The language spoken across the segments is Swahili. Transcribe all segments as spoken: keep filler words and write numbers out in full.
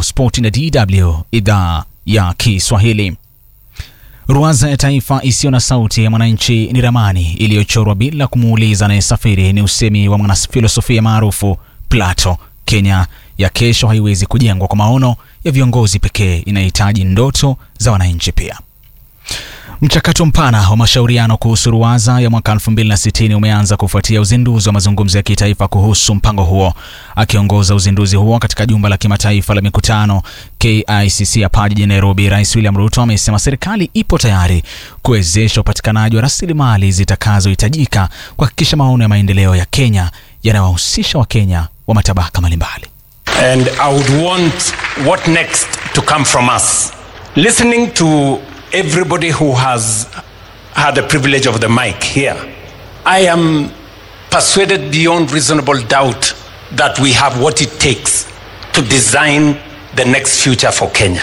Spoti na D W idhaa ya Kiswahili. Ruwaza ya taifa isiyo na sauti ya mwananchi ni ramani iliyochorwa bila kumuuliza anayesafiri, ni usemi wa mwanafilosofia maarufu Plato. Kenya ya kesho haiwezi kujengwa kwa maono ya viongozi pekee, inahitaji ndoto za wananchi pia. Mchakato mpana wa mashauriano kuhusu ruwaza ya mwaka elfu mbili na sitini umeanza kufuatia uzinduzi wa mazungumzo ya kitaifa kuhusu mpango huo. Akiongoza uzinduzi huo katika jumba la kimataifa la mikutano K I C C hapa jijini Nairobi, Rais William Ruto amesema serikali ipo tayari kuwezesha upatikanaji wa rasilimali zitakazohitajika kuhakikisha maono ya maendeleo ya Kenya yanawahusisha Wakenya wa matabaka mbalimbali. And I would want what next to come from us. Listening to everybody who has had the privilege of the mic here, I am persuaded beyond reasonable doubt that we have what it takes to design the next future for Kenya.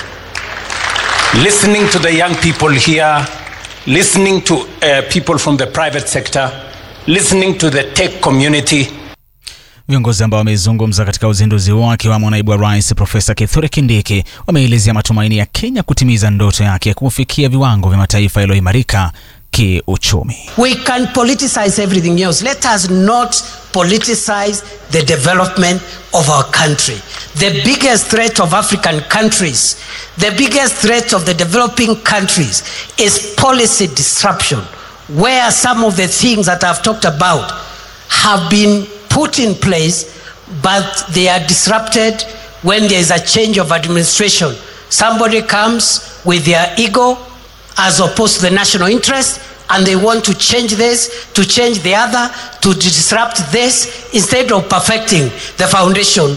Listening to the young people here, listening to uh, people from the private sector, listening to the tech community. Viongozi ambao wamezungumza katika uzinduzi huo akiwamo naibu wa rais Profesa Kithure Kindiki wameelezea matumaini ya Kenya kutimiza ndoto yake ya kufikia viwango vya mataifa yaliyoimarika kiuchumi. We can politicize everything else. Let us not politicize the development of our country. The biggest threat of African countries, the biggest threat of the developing countries is policy disruption, where some of the things that I've talked about have been put in place, but they are disrupted when there is a change of administration. Somebody comes with their ego as opposed to the national interest, and they want to change this, to change the other, to disrupt this, instead of perfecting the foundation.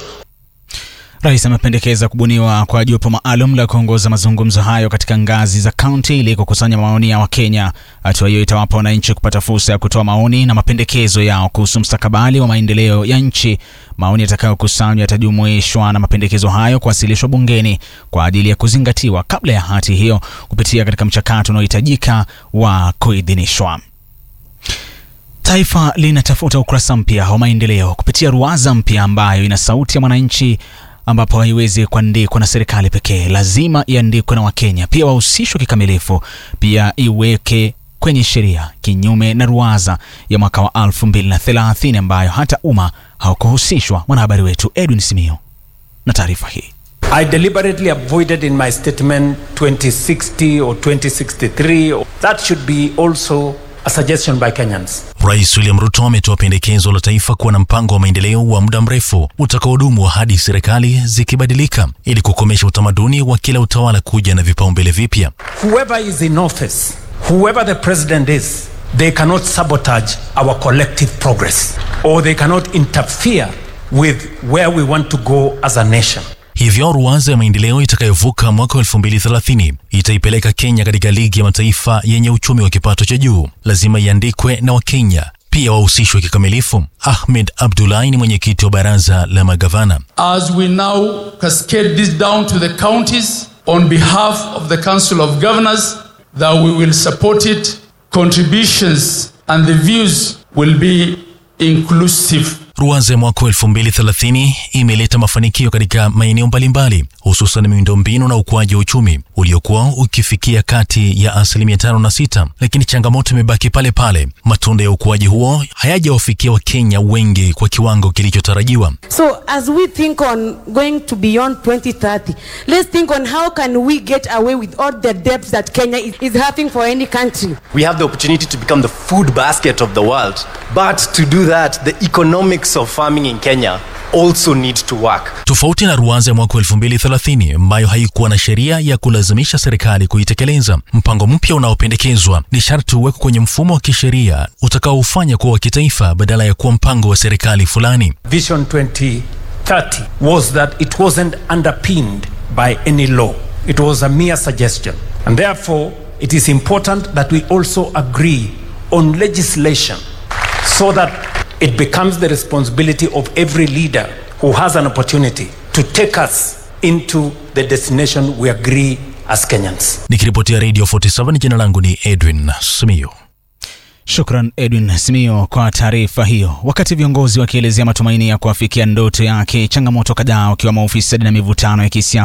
Rais amependekeza kubuniwa kwa jopo maalum la kuongoza mazungumzo hayo katika ngazi za kaunti ili kukusanya maoni ya Wakenya. Hatua hiyo itawapa wananchi kupata fursa ya kutoa maoni na mapendekezo yao kuhusu mustakabali wa maendeleo ya nchi. Maoni yatakayokusanywa yatajumuishwa na mapendekezo hayo kuwasilishwa bungeni kwa ajili ya kuzingatiwa kabla ya hati hiyo kupitia katika mchakato unaohitajika wa kuidhinishwa. Taifa linatafuta ukurasa mpya wa maendeleo kupitia ruwaza mpya ambayo ina sauti ya mwananchi, ambapo haiwezi kuandikwa na serikali pekee, lazima iandikwe na Wakenya pia wahusishwe kikamilifu, pia iweke kwenye sheria, kinyume na ruwaza ya mwaka wa elfu mbili na thelathini ambayo hata umma haukuhusishwa. Mwanahabari wetu Edwin Simio na taarifa hii. I deliberately avoided in my statement twenty sixty or twenty sixty-three. That should be also a suggestion by Kenyans. Rais William Ruto ametoa pendekezo la taifa kuwa na mpango wa maendeleo wa muda mrefu utakaodumu hadi serikali zikibadilika ili kukomesha utamaduni wa kila utawala kuja na vipaumbele vipya. Whoever is in office, whoever the president is, they cannot sabotage our collective progress, or they cannot interfere with where we want to go as a nation. Hivyo ruwaza ya maendeleo itakayovuka mwaka elfu mbili thelathini itaipeleka Kenya katika ligi ya mataifa yenye uchumi wa kipato cha juu. Lazima iandikwe na Wakenya pia wahusishwe kikamilifu. Ahmed Abdullahi ni mwenyekiti wa baraza la magavana. As we now cascade this down to the counties on behalf of the Council of Governors, that we will support it, contributions and the views will be inclusive. Ruwaza ya mwaka elfu mbili thelathini imeleta mafanikio katika maeneo mbalimbali, hususan miundombinu na ukuaji wa uchumi uliokuwa ukifikia kati ya asilimia tano na sita, lakini changamoto imebaki pale pale. Matunda ya ukuaji huo hayajawafikia Wakenya wengi kwa kiwango kilichotarajiwa. So as we think on going to beyond twenty thirty, let's think on how can we get away with all the debts that Kenya is, is having for any country. We have the opportunity to become the food basket of the world, but to do that, the economic of farming in Kenya also need to work. Tofauti na ruwaza ya mwaka elfu mbili thelathini ambayo haikuwa na sheria ya kulazimisha serikali kuitekeleza, mpango mpya unaopendekezwa ni sharti uwekwe kwenye mfumo wa kisheria utakaofanya kuwa kitaifa badala ya kuwa mpango wa serikali fulani. Vision twenty thirty was that it wasn't underpinned by any law. It was a mere suggestion. And therefore, it is important that we also agree on legislation so that it becomes the responsibility of every leader who has an opportunity to take us into the destination we agree as Kenyans. Nikiripotia Radio forty-seven, jina langu ni Edwin Simio. Shukran Edwin Simio kwa taarifa hiyo. Wakati viongozi wakielezea matumaini ya kuafikia ndoto yake, changamoto kadhaa wakiwa maofisa na mivutano ya kisiasa